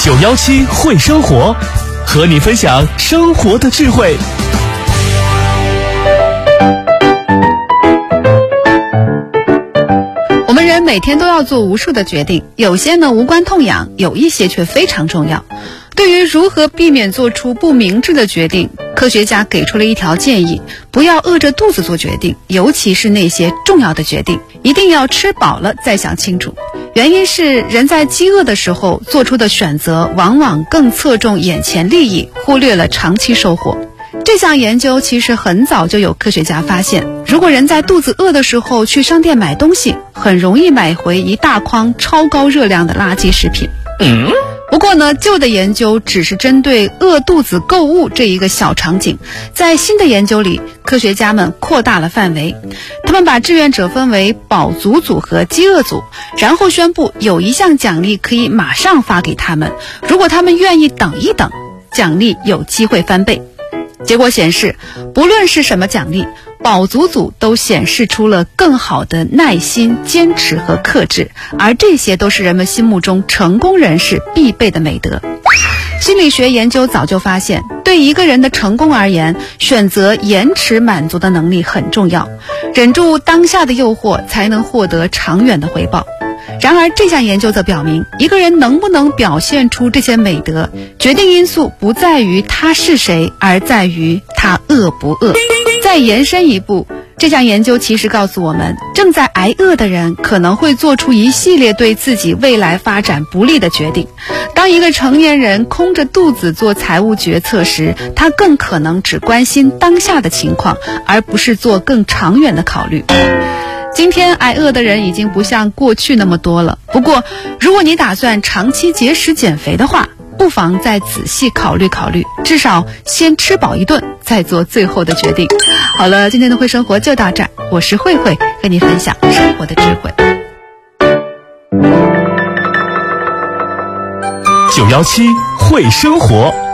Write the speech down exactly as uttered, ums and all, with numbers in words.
九幺七会生活，和你分享生活的智慧。 我们人每天都要做无数的决定，有些呢无关痛痒，有一些却非常重要。对于如何避免做出不明智的决定，科学家给出了一条建议：不要饿着肚子做决定，尤其是那些重要的决定，一定要吃饱了再想清楚。原因是人在饥饿的时候做出的选择往往更侧重眼前利益，忽略了长期收获。这项研究其实很早就有科学家发现，如果人在肚子饿的时候去商店买东西，很容易买回一大筐超高热量的垃圾食品。嗯不过呢，旧的研究只是针对饿肚子购物这一个小场景，在新的研究里，科学家们扩大了范围。他们把志愿者分为饱足组和饥饿组，然后宣布有一项奖励可以马上发给他们，如果他们愿意等一等，奖励有机会翻倍。结果显示，不论是什么奖励，饱足组都显示出了更好的耐心、坚持和克制，而这些都是人们心目中成功人士必备的美德。心理学研究早就发现，对一个人的成功而言，选择延迟满足的能力很重要，忍住当下的诱惑，才能获得长远的回报。然而这项研究则表明，一个人能不能表现出这些美德，决定因素不在于他是谁，而在于他饿不饿。再延伸一步，这项研究其实告诉我们，正在挨饿的人可能会做出一系列对自己未来发展不利的决定。当一个成年人空着肚子做财务决策时，他更可能只关心当下的情况，而不是做更长远的考虑。今天挨饿的人已经不像过去那么多了，不过如果你打算长期节食减肥的话，不妨再仔细考虑考虑，至少先吃饱一顿，再做最后的决定。好了，今天的会生活就到这儿，我是慧慧，跟你分享生活的智慧。 九幺七会生活。